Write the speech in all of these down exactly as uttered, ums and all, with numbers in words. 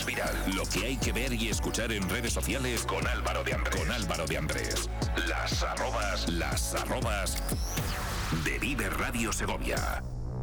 viral. Lo que hay que ver y escuchar en redes sociales con Álvaro de Andrés. Con Álvaro de Andrés. Las arrobas, las arrobas de Vive Radio Segovia.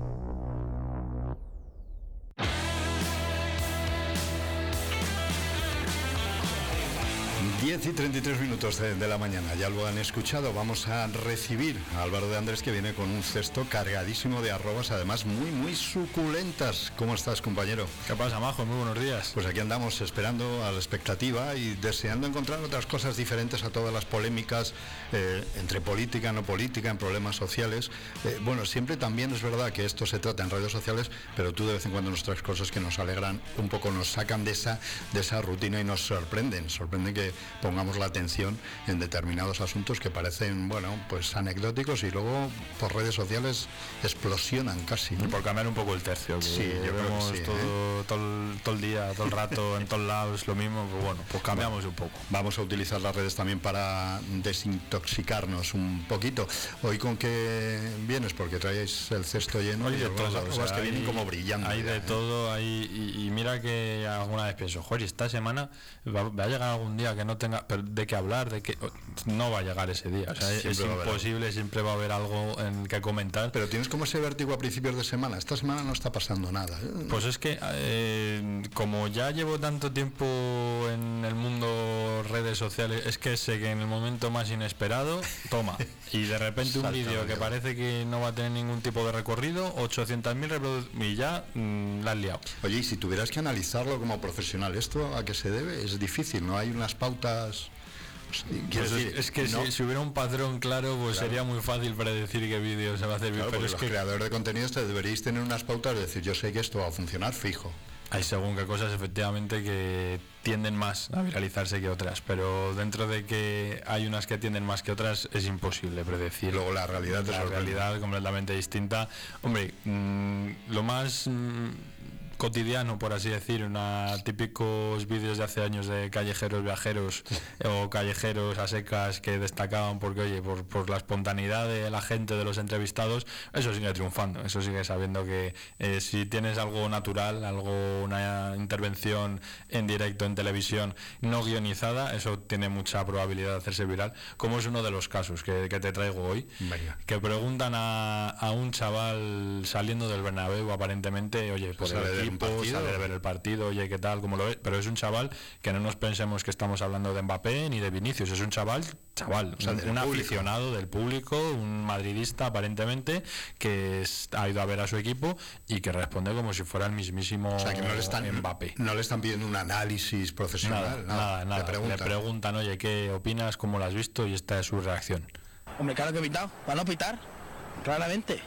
diez y treinta y tres minutos de, de la mañana, ya lo han escuchado. Vamos a recibir a Álvaro de Andrés, que viene con un cesto cargadísimo de arrobas, además muy, muy suculentas. ¿Cómo estás, compañero? ¿Qué pasa, Majo? Muy buenos días. Pues aquí andamos esperando a la expectativa y deseando encontrar otras cosas diferentes a todas las polémicas eh, entre política, no política, en problemas sociales. Eh, bueno, siempre también es verdad que esto se trata en redes sociales, pero tú de vez en cuando nos traes cosas que nos alegran un poco, nos sacan de esa, de esa rutina y nos sorprenden. Sorprenden que pongamos la atención en determinados asuntos que parecen, bueno, pues anecdóticos y luego por redes sociales explosionan casi, ¿no? Y por cambiar un poco el tercio, que sí, llevemos sí, todo, ¿eh? todo, el, todo el día, todo el rato, en todos lados lo mismo, pues bueno, pues cambiamos bueno, un poco. Vamos a utilizar las redes también para desintoxicarnos un poquito. Hoy, ¿con qué vienes? Porque traéis el cesto lleno. Hoy y de todo, las arrobas, o sea, que hay, vienen como brillando. Hay ya, de ¿eh? todo, hay, y, y mira que alguna vez pienso, joder, esta semana va, va a llegar algún día que no tenga de qué hablar, de que no va a llegar ese día, o sea, es, es imposible, siempre va a haber algo en que comentar. Pero tienes como ese vértigo a principios de semana. Esta semana no está pasando nada, ¿eh? Pues es que eh, como ya llevo tanto tiempo en el mundo redes sociales, es que sé que en el momento más inesperado, toma, y de repente un vídeo que parece que no va a tener ningún tipo de recorrido, ochocientas mil reproducciones y ya mmm, la has liado. Oye, y si tuvieras que analizarlo como profesional, ¿esto a qué se debe? Es difícil, ¿no? Hay unas pautas... Pues decir, es, es que no. si, si hubiera un patrón claro, pues claro. sería muy fácil predecir qué vídeo se va a hacer. Claro, pero es los que creadores de contenidos te deberíais tener unas pautas de decir, yo sé que esto va a funcionar fijo. Hay según qué cosas efectivamente que tienden más a viralizarse que otras, pero dentro de que hay unas que tienden más que otras es imposible predecir. Luego la realidad la es realidad completamente distinta. Hombre, mmm, lo más mmm, cotidiano, por así decir, una típicos vídeos de hace años de callejeros viajeros o callejeros a secas que destacaban porque, oye, por, por la espontaneidad de la gente, de los entrevistados, eso sigue triunfando, eso sigue sabiendo que eh, si tienes algo natural, algo, una intervención en directo en televisión no guionizada, eso tiene mucha probabilidad de hacerse viral, como es uno de los casos que, que te traigo hoy. Vaya. Que preguntan a, a un chaval saliendo del Bernabéu aparentemente, oye, por el equipo, sale de ver el partido, oye, ¿qué tal? ¿Cómo lo ves? Pero es un chaval que no nos pensemos que estamos hablando de Mbappé ni de Vinicius, es un chaval, chaval, o sea, un, un aficionado del público, un madridista aparentemente, que es, ha ido a ver a su equipo y que responde como si fuera el mismísimo, o sea, que no le están, Mbappé. No le están pidiendo un análisis profesional, nada, nada, nada, nada. Le preguntan. Le preguntan, oye, ¿qué opinas? ¿Cómo lo has visto? Y esta es su reacción. Hombre, claro que he pitado, para no pitar, claramente.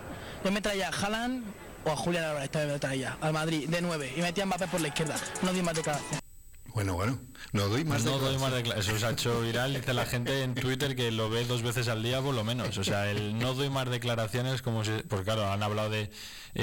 Yo me traía a Haaland o a Julián Álvarez, esta vez me traía al Madrid de nueve y metía a Mbappé por la izquierda, no di más declaración. Bueno, bueno, no doy más no declaración. doy más declaración. Eso se ha hecho viral, dice la gente en Twitter que lo ve dos veces al día por lo menos. O sea, el no doy más declaraciones como si... Pues claro, han hablado de...